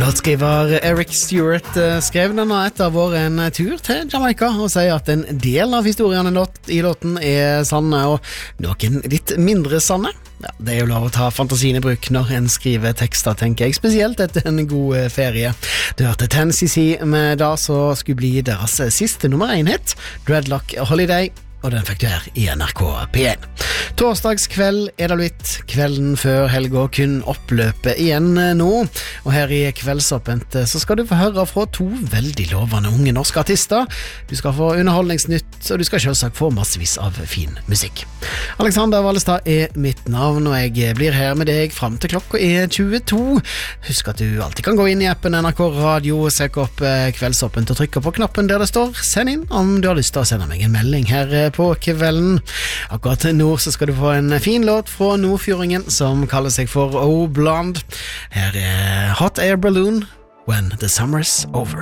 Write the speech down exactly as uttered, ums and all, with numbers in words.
Låtskriver Eric Stewart skrev denne etter vår en tur til Jamaica og sier at en del av historiene i låten er sanne og noen litt mindre sanne. Ja, det er jo lov å ta fantasien i bruk når en skriver tekster, tenker jeg, spesielt etter en god ferie. Du hørte ten C C med det som skulle bli deres siste nummer én hit, Dreadlock Holiday, og den fikk du her i N R K P én. Torsdagskveld er det blitt, kvelden før helga, kun oppløpet igjen nå, og her i Kveldsåpent så skal du få høre fra to veldig lovende unge norske artister. Du skal få underholdningsnytt, og du skal selvsagt få massevis av fin musikk. Alexander Wallestad er mitt navn, og jeg blir her med deg frem til klokka er tjueto. Husk at du alltid kan gå inn i appen N R K Radio, søke opp Kveldsåpent og trykke på knappen der det står «Send inn» om du har lyst til å sende meg en melding her på kvelden. Akkurat nå så skal du få en fin låt fra Nordfjordingen som kaller seg for Oh Blonde. Her er Hot Air Balloon, When the Summer's Over.